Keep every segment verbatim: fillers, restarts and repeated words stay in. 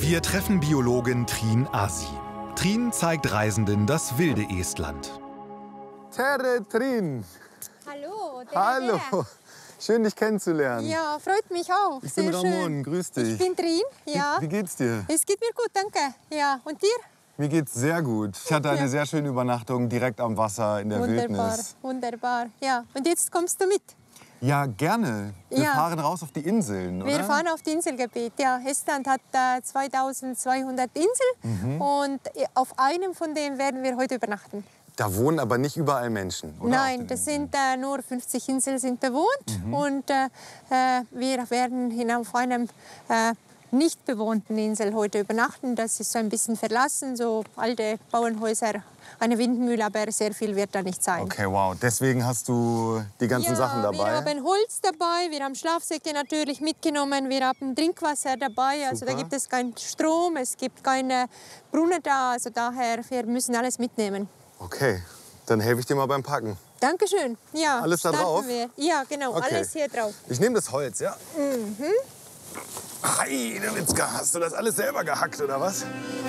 Wir treffen Biologin Trine Asi. Trine zeigt Reisenden das wilde Estland. Tere, Trine. Hallo. Der Hallo. Der. Schön, dich kennenzulernen. Ja, freut mich auch. Ich Sehr bin Ramon, schön. grüß dich. Ich bin Trine, ja. Wie, wie geht's dir? Es geht mir gut, danke. Ja, und dir? Mir geht's sehr gut. Ich hatte eine Ja. sehr schöne Übernachtung direkt am Wasser in der Wunderbar, Wildnis. wunderbar. Ja, und jetzt kommst du mit. Ja, gerne. Wir Ja. fahren raus auf die Inseln, oder? Wir fahren auf die Inselgebiet. Ja, Estland hat äh, zweitausendzweihundert Inseln Mhm. und auf einem von denen werden wir heute übernachten. Da wohnen aber nicht überall Menschen, oder? Nein, Auf den das Inseln. sind äh, nur fünfzig Inseln sind bewohnt und äh, äh, wir werden hin auf einem äh, nicht bewohnten Insel heute übernachten. Das ist so ein bisschen verlassen, so alte Bauernhäuser, eine Windmühle, aber sehr viel wird da nicht sein. Okay, wow. Deswegen hast du die ganzen Ja, Sachen dabei? wir haben Holz dabei, wir haben Schlafsäcke natürlich mitgenommen, wir haben Trinkwasser dabei. Also da Super. gibt es keinen Strom, es gibt keine Brunnen da, also daher wir müssen alles mitnehmen. Okay, dann helfe ich dir mal beim Packen. Dankeschön. Ja, Alles da starten drauf? Wir. Ja, genau, Okay. alles hier drauf. Ich nehme das Holz, ja? Mhm. Heidewitzka, hast du das alles selber gehackt, oder was?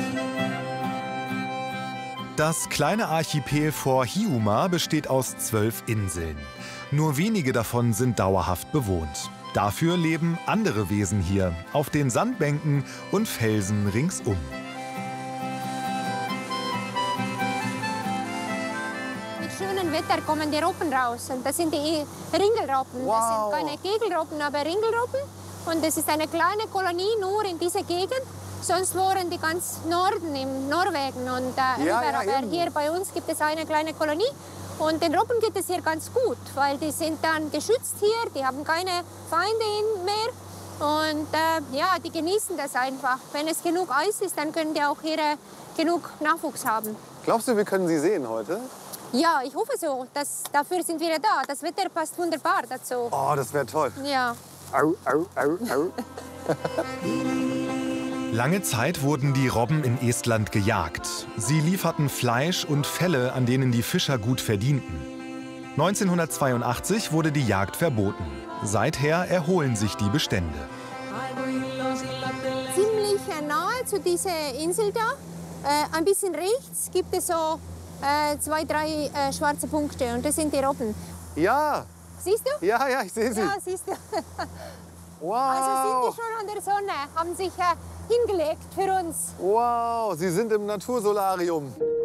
Das kleine Archipel vor Hiiumaa besteht aus zwölf Inseln. Nur wenige davon sind dauerhaft bewohnt. Dafür leben andere Wesen hier, auf den Sandbänken und Felsen ringsum. Mit schönem Wetter kommen die Robben raus. Und das sind die Ringelrobben. Wow. Das sind keine Kegelrobben, aber Ringelrobben. Und das ist eine kleine Kolonie nur in dieser Gegend. Sonst wohnen die ganz Norden, im Norwegen und äh, Ja, rüber. ja, Aber eben. hier bei uns gibt es eine kleine Kolonie. Und den Robben geht es hier ganz gut, weil die sind dann geschützt hier. Die haben keine Feinde mehr. Und äh, ja, die genießen das einfach. Wenn es genug Eis ist, dann können die auch hier äh, genug Nachwuchs haben. Glaubst du, wir können sie sehen heute? Ja, ich hoffe so. Das, dafür sind wir da. Das Wetter passt wunderbar dazu. Oh, das wäre toll. Ja. Au, au, au, au. Lange Zeit wurden die Robben in Estland gejagt. Sie lieferten Fleisch und Felle, an denen die Fischer gut verdienten. neunzehnhundertzweiundachtzig wurde die Jagd verboten. Seither erholen sich die Bestände. Ziemlich äh, nahe zu dieser Insel da, äh, ein bisschen rechts, gibt es so äh, zwei, drei äh, schwarze Punkte. Und das sind die Robben. Ja, Siehst du? ja, ja, ich sehe sie. Ja, siehst du. Wow. Also sind die schon an der Sonne, haben sich äh, hingelegt für uns. Wow, sie sind im Natursolarium.